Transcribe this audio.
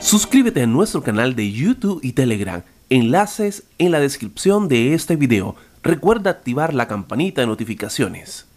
Suscríbete a nuestro canal de YouTube y Telegram, enlaces en la descripción de este video. Recuerda activar la campanita de notificaciones.